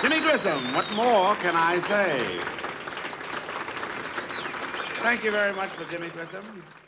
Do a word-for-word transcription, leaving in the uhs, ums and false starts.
Jimmy Grissom, what more can I say? Thank you very much for Jimmy Grissom.